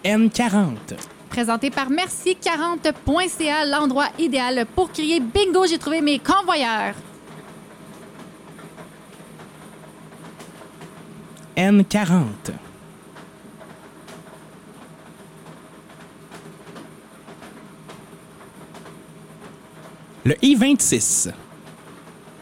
N40. Présenté par merci40.ca, l'endroit idéal pour crier bingo, j'ai trouvé mes convoyeurs. N40. Le I-26.